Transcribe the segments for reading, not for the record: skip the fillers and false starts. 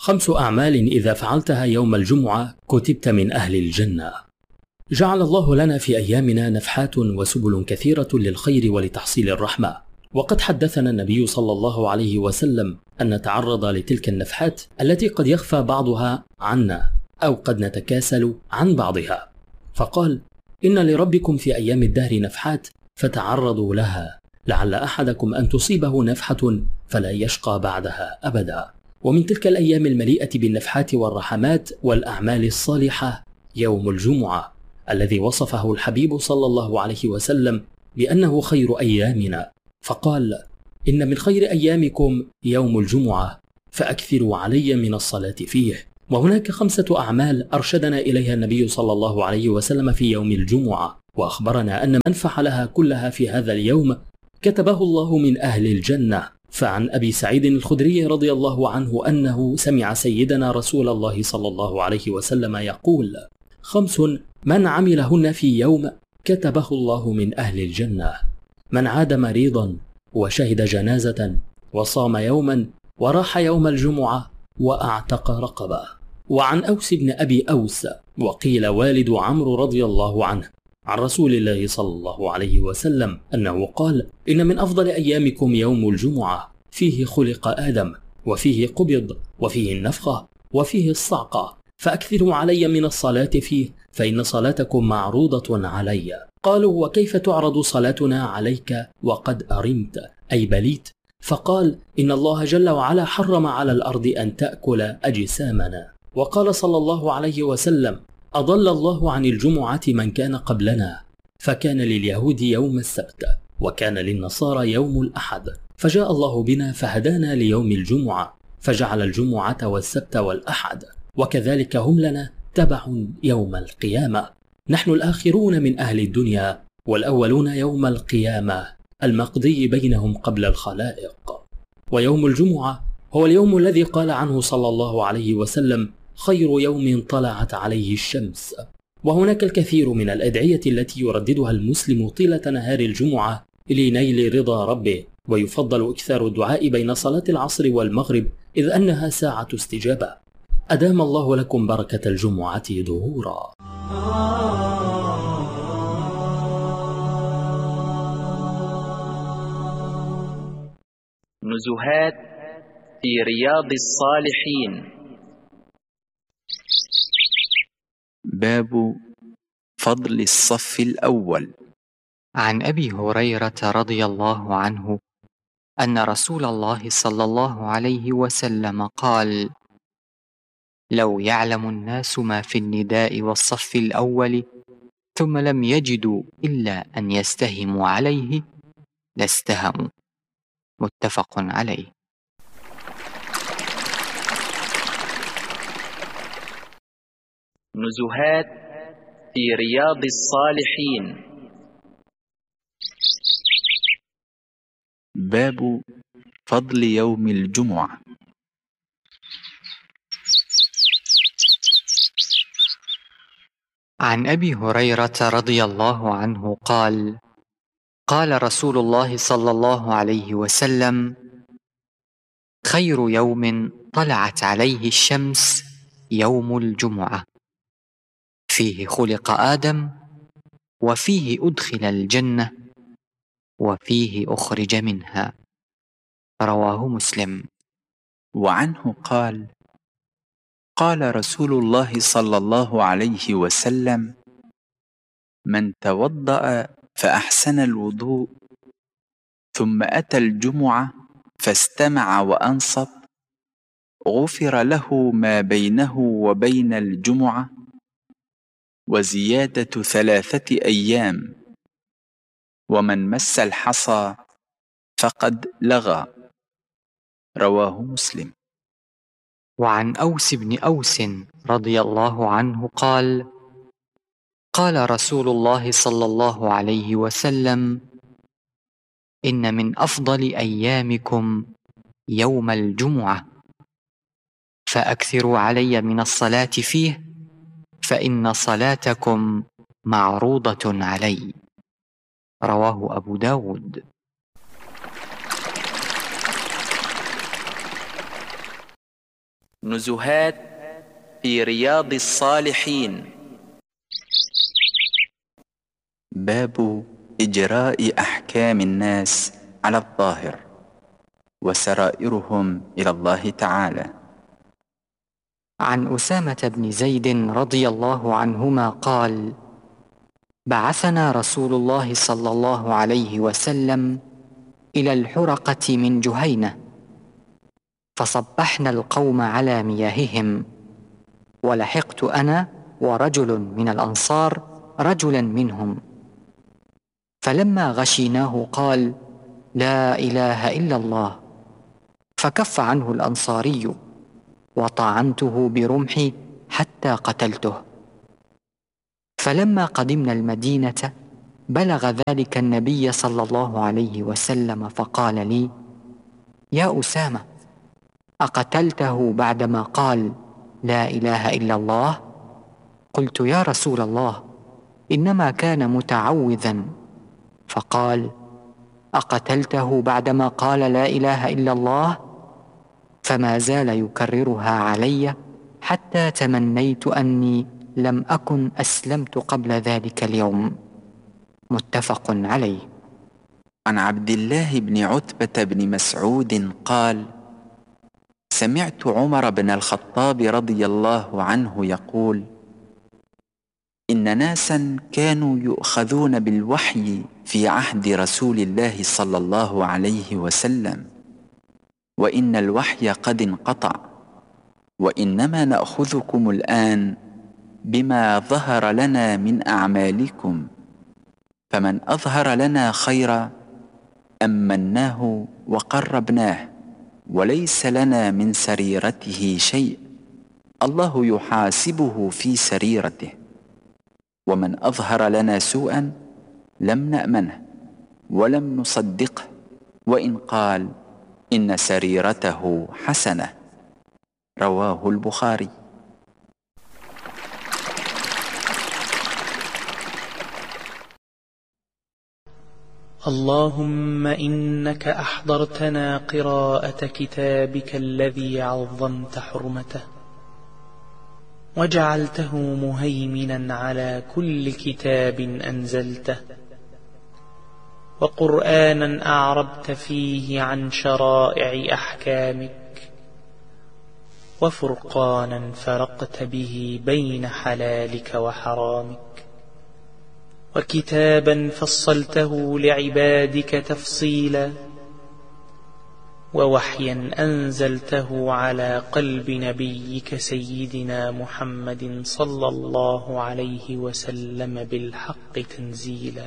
5 أعمال إذا فعلتها يوم الجمعة كتبت من أهل الجنة. جعل الله لنا في أيامنا نفحات وسبل كثيرة للخير ولتحصيل الرحمة، وقد حدثنا النبي صلى الله عليه وسلم أن نتعرض لتلك النفحات التي قد يخفى بعضها عنا أو قد نتكاسل عن بعضها، فقال: إن لربكم في أيام الدهر نفحات فتعرضوا لها لعل أحدكم أن تصيبه نفحة فلا يشقى بعدها أبدا. ومن تلك الأيام المليئة بالنفحات والرحمات والأعمال الصالحة يوم الجمعة الذي وصفه الحبيب صلى الله عليه وسلم بأنه خير أيامنا، فقال: إن من خير أيامكم يوم الجمعة فأكثروا علي من الصلاة فيه. وهناك 5 أعمال أرشدنا إليها النبي صلى الله عليه وسلم في يوم الجمعة، وأخبرنا أن من فعلها كلها في هذا اليوم كتبه الله من أهل الجنة. فعن أبي سعيد الخدري رضي الله عنه أنه سمع سيدنا رسول الله صلى الله عليه وسلم يقول: 5 من عملهن في يوم كتبه الله من أهل الجنة: من عاد مريضا وشهد جنازة وصام يوما وراح يوم الجمعة وأعتق رقبة. وعن أوس بن أبي أوس وقيل والد عمرو رضي الله عنه عن رسول الله صلى الله عليه وسلم أنه قال: إن من أفضل أيامكم يوم الجمعة فيه خلق آدم وفيه قبض وفيه النفخة وفيه الصعقة، فأكثروا علي من الصلاة فيه فإن صلاتكم معروضة علي. قالوا: وكيف تعرض صلاتنا عليك وقد أرمت أي بليت؟ فقال: إن الله جل وعلا حرم على الأرض أن تأكل أجسامنا. وقال صلى الله عليه وسلم: أضل الله عن الجمعة من كان قبلنا، فكان لليهود يوم السبت وكان للنصارى يوم الأحد، فجاء الله بنا فهدانا ليوم الجمعة فجعل الجمعة والسبت والأحد، وكذلك هم لنا تبع يوم القيامة. نحن الآخرون من أهل الدنيا والأولون يوم القيامة المقضي بينهم قبل الخلائق. ويوم الجمعة هو اليوم الذي قال عنه صلى الله عليه وسلم: خير يوم طلعت عليه الشمس. وهناك الكثير من الأدعية التي يرددها المسلم طيلة نهار الجمعة لنيل رضا ربه، ويفضل إكثار الدعاء بين صلاة العصر والمغرب إذ أنها ساعة استجابة. أدام الله لكم بركة الجمعة ظهورا. نزهات في رياض الصالحين. باب فضل الصف الأول. عن أبي هريرة رضي الله عنه أن رسول الله صلى الله عليه وسلم قال: لو يعلم الناس ما في النداء والصف الأول ثم لم يجدوا إلا أن يستهموا عليه لاستهموا. متفق عليه. نزهات في رياض الصالحين. باب فضل يوم الجمعة. عن أبي هريرة رضي الله عنه قال: قال رسول الله صلى الله عليه وسلم: خير يوم طلعت عليه الشمس يوم الجمعة، فيه خلق آدم وفيه أدخل الجنة وفيه أخرج منها. رواه مسلم. وعنه قال: قال رسول الله صلى الله عليه وسلم: من توضأ فأحسن الوضوء ثم أتى الجمعة فاستمع وأنصت غفر له ما بينه وبين الجمعة وزيادة 3 أيام، ومن مس الحصى فقد لغى. رواه مسلم. وعن أوس بن أوس رضي الله عنه قال: قال رسول الله صلى الله عليه وسلم: إن من أفضل أيامكم يوم الجمعة، فأكثروا علي من الصلاة فيه فإن صلاتكم معروضة علي. رواه أبو داود. نزهات في رياض الصالحين. باب إجراء أحكام الناس على الظاهر وسرائرهم إلى الله تعالى. عن أسامة بن زيد رضي الله عنهما قال: بعثنا رسول الله صلى الله عليه وسلم إلى الحرقة من جهينة، فصبحنا القوم على مياههم، ولحقت أنا ورجل من الأنصار رجلا منهم، فلما غشيناه قال: لا إله إلا الله، فكف عنه الأنصاري، وطعنته برمحي حتى قتلته. فلما قدمنا المدينة بلغ ذلك النبي صلى الله عليه وسلم، فقال لي: يا أسامة، أقتلته بعدما قال لا إله إلا الله؟ قلت: يا رسول الله، إنما كان متعوذا. فقال: أقتلته بعدما قال لا إله إلا الله؟ فما زال يكررها علي حتى تمنيت أني لم أكن أسلمت قبل ذلك اليوم. متفق عليه. عن عبد الله بن عتبة بن مسعود قال: سمعت عمر بن الخطاب رضي الله عنه يقول: إن ناسا كانوا يؤخذون بالوحي في عهد رسول الله صلى الله عليه وسلم، وإن الوحي قد انقطع، وإنما نأخذكم الآن بما ظهر لنا من أعمالكم، فمن أظهر لنا خيرا أمناه وقربناه، وليس لنا من سريرته شيء، الله يحاسبه في سريرته، ومن أظهر لنا سوءا لم نأمنه ولم نصدقه، وإن قال إن سريرته حسنة. رواه البخاري. اللهم إنك أحضرتنا قراءة كتابك الذي عظمت حرمته، وجعلته مهيمنا على كل كتاب أنزلته، وقرآنا أعربت فيه عن شرائع أحكامك، وفرقانا فرقت به بين حلالك وحرامك، وكتابا فصلته لعبادك تفصيلا، ووحيا أنزلته على قلب نبيك سيدنا محمد صلى الله عليه وسلم بالحق تنزيلا،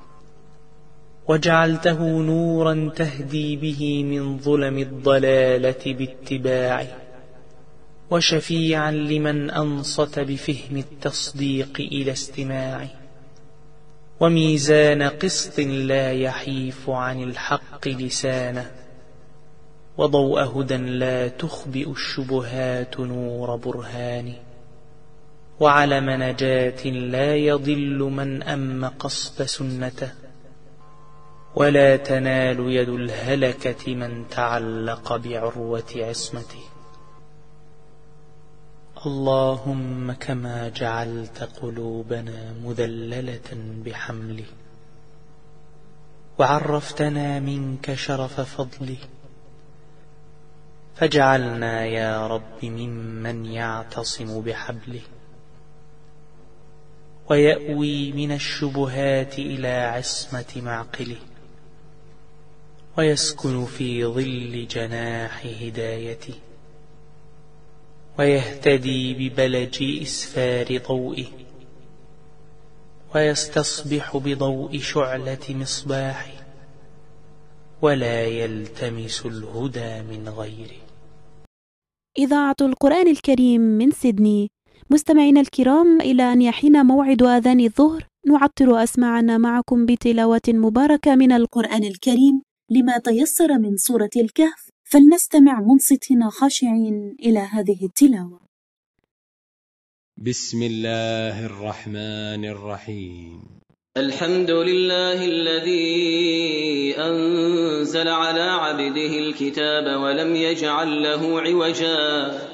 وجعلته نورا تهدي به من ظلم الضلالة باتباعه، وشفيعا لمن أنصت بفهم التصديق إلى استماعه، وميزان قسط لا يحيف عن الحق لسانه، وضوء هدى لا تخبئ الشبهات نور برهانه، وعلم نجاة لا يضل من أم قصد سنته، ولا تنال يد الهلكة من تعلق بعروة عصمته. اللهم كما جعلت قلوبنا مذللة بحمله، وعرفتنا منك شرف فضله، فاجعلنا يا رب ممن يعتصم بحبله، ويأوي من الشبهات إلى عصمة معقله، ويسكن في ظل جناح هدايته، ويهتدي ببلج إسفار ضوئه، ويستصبح بضوء شعلة مصباحه، ولا يلتمس الهدى من غيره. إذاعة القرآن الكريم من سيدني. مستمعينا الكرام، إلى أن يحين موعد آذان الظهر نعطر أسماعنا معكم بتلاوة مباركة من القرآن الكريم لما تيسر من سورة الكهف، فلنستمع منصتين خاشعين إلى هذه التلاوة. بسم الله الرحمن الرحيم. الحمد لله الذي أنزل على عبده الكتاب ولم يجعل له عوجا